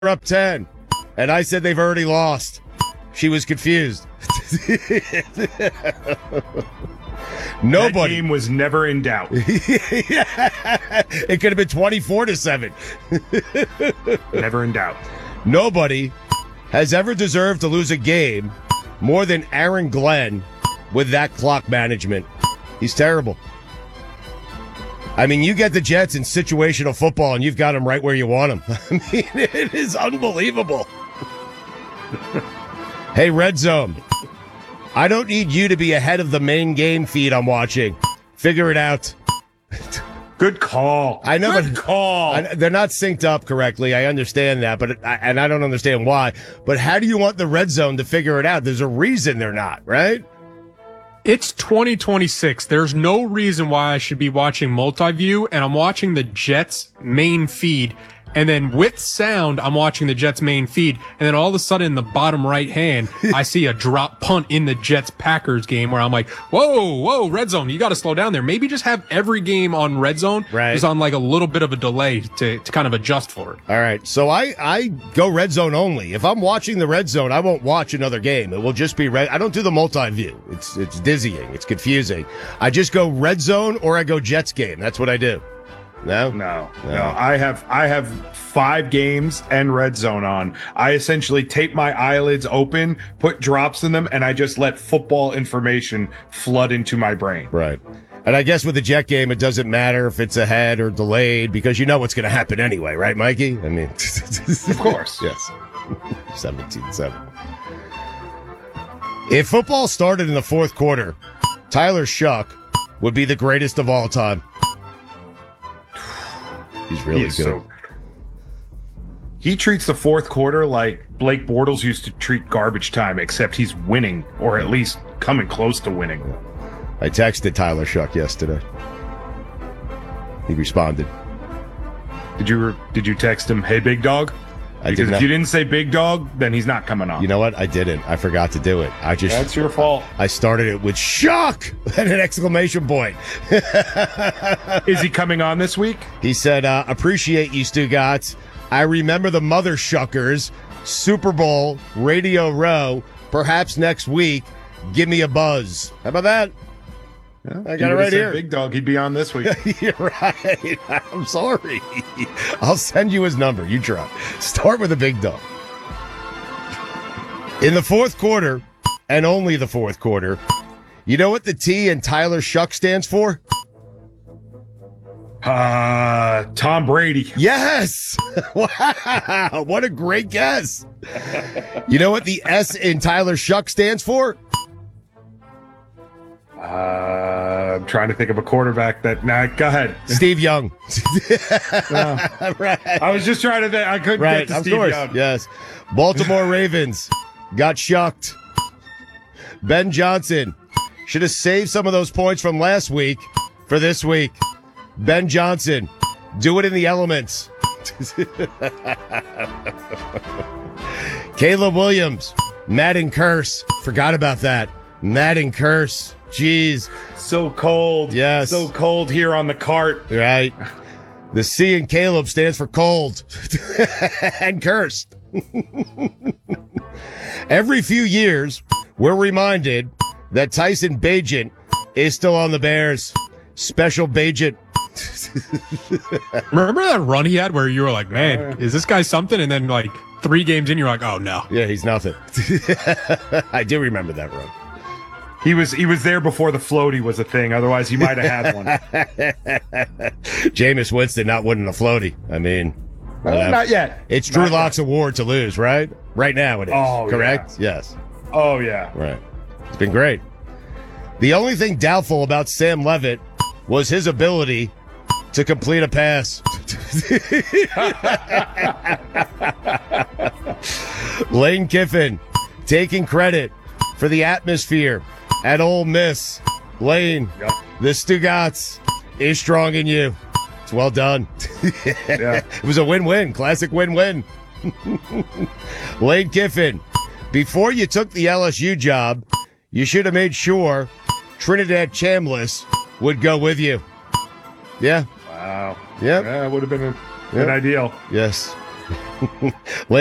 up 10. And I said they've already lost. She was confused. Nobody. That game was never in doubt. It could have been 24-7. Never in doubt. Nobody has ever deserved to lose a game more than Aaron Glenn with that clock management. He's terrible. I mean, you get the Jets in situational football, and you've got them right where you want them. I mean, it is unbelievable. Hey, Red Zone, I don't need you to be ahead of the main game feed I'm watching. Figure it out. Good call. I know, Good call. They're not synced up correctly. I understand that, but I don't understand why. But how do you want the Red Zone to figure it out? There's a reason they're not, right? It's 2026. There's no reason why I should be watching multi-view, and I'm watching the Jets main feed. And then with sound, I'm watching the Jets main feed. And then all of a sudden in the bottom right hand, I see a drop punt in the Jets-Packers game where I'm like, whoa, Red Zone, you got to slow down there. Maybe just have every game on Red Zone. Right. Just on like a little bit of a delay to kind of adjust for it. All right. So I go Red Zone only. If I'm watching the Red Zone, I won't watch another game. It will just be red. I don't do the multi-view. It's dizzying. It's confusing. I just go Red Zone or I go Jets game. That's what I do. No. I have 5 games and Red Zone on. I essentially tape my eyelids open, put drops in them, and I just let football information flood into my brain. Right. And I guess with the Jet game, it doesn't matter if it's ahead or delayed because you know what's going to happen anyway, right, Mikey? I mean, of course. Yes. 17-7. If football started in the fourth quarter, Tyler Shuck would be the greatest of all time. He's really good. He treats the fourth quarter like Blake Bortles used to treat garbage time, except he's winning, or at least coming close to winning. I texted Tyler Shuck yesterday. He responded. Did you text him, hey, big dog? Because if you didn't say big dog, then he's not coming on. You know what? I didn't. I forgot to do it. That's your fault. I started it with Shuck and an exclamation point. Is he coming on this week? He said, appreciate you, Stugotz. I remember the Mother Shuckers, Super Bowl, Radio Row, perhaps next week. Give me a buzz. How about that? Yeah, I got it right here. Big dog, he'd be on this week. You're right. I'm sorry. I'll send you his number. You try. Start with a big dog. In the fourth quarter, and only the fourth quarter, you know what the T in Tyler Shuck stands for? Tom Brady. Yes. Wow. What a great guess. You know what the S in Tyler Shuck stands for? I'm trying to think of a quarterback that. Nah, go ahead. Steve Young. Right. I was just trying to think. I couldn't get to Steve Young. Yes. Baltimore Ravens got shucked. Ben Johnson should have saved some of those points from last week for this week. Ben Johnson, do it in the elements. Caleb Williams, Madden curse. Forgot about that. Madden curse. Jeez. So cold. Yes. So cold here on the cart. Right. The C in Caleb stands for cold and cursed. Every few years, we're reminded that Tyson Bagent is still on the Bears. Special Bagent. Remember that run he had where you were like, man, is this guy something? And then like 3 games in, you're like, oh no. Yeah, he's nothing. I do remember that run. He was there before the floaty was a thing. Otherwise, he might have had one. Jameis Winston not winning the floaty. I mean, not yet. It's Drew Lock's award to lose, right? Right now it is. Oh, correct? Yeah. Yes. Oh, yeah. Right. It's been great. The only thing doubtful about Sam Levitt was his ability to complete a pass. Lane Kiffin taking credit for the atmosphere at Ole Miss. Lane, the Stugotz is strong in you. It's well done. Yeah. It was a win-win, classic win-win. Lane Kiffin, before you took the LSU job, you should have made sure Trinidad Chambliss would go with you. Yeah. Wow. Yep. Yeah, it would have been an ideal. Yes.